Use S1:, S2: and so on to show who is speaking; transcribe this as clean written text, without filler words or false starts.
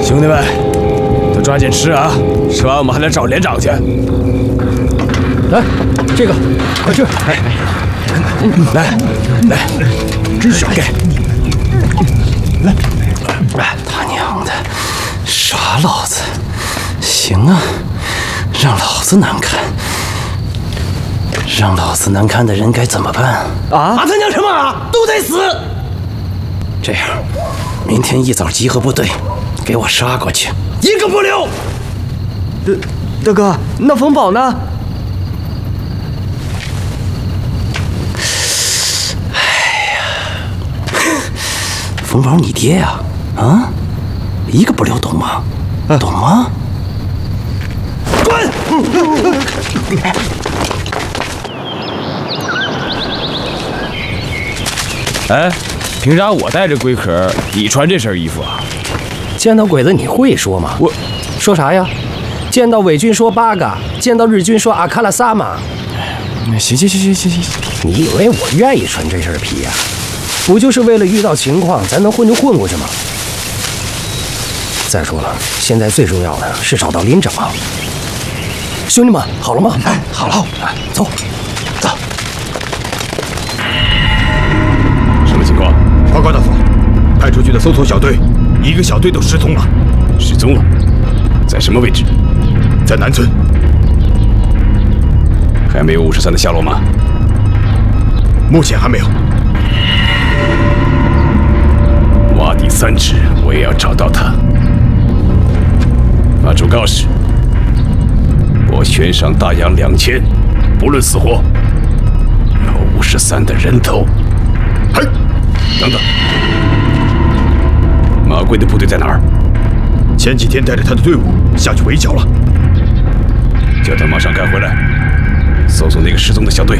S1: 兄弟们，都抓紧吃啊！吃完我们还得找连长去。
S2: 来，这个，快吃！
S1: 来，真爽！给，
S2: 来，
S3: 他娘的，耍老子！行啊，让老子难看！让老子难看的人该怎么办？
S2: 啊！
S3: 他娘什么啊？都得死！这样，明天一早集合部队，给我杀过去，一个不留。
S2: 大哥，那冯宝呢？
S3: 冯宝，你爹呀，啊，一个不留，懂吗？懂吗？滚！
S1: 哎，凭啥我带着龟壳，你穿这身衣服啊？
S2: 见到鬼子你会说吗？
S1: 我
S2: 说啥呀？见到伪军说八嘎，见到日军说阿卡拉萨嘛。
S1: 行，
S2: 你以为我愿意穿这身皮呀？不就是为了遇到情况，咱能混就混过去吗？再说了，现在最重要的是找到连长。兄弟们，好了吗？
S3: 哎，好了，
S2: 走。
S1: 什么情况？
S4: 报告大佐，派出去的搜索小队，一个小队都失踪了。
S1: 失踪了，在什么位置？
S4: 在南村。
S1: 还没有53的下落吗？
S4: 目前还没有。
S1: 挖地3尺，我也要找到他。发出告示，我悬赏大洋2000，不论死活，要53的人头。
S4: 嘿，
S1: 等等，马贵的部队在哪儿？
S4: 前几天带着他的队伍下去围剿了。
S1: 叫他马上赶回来，搜索那个失踪的小队。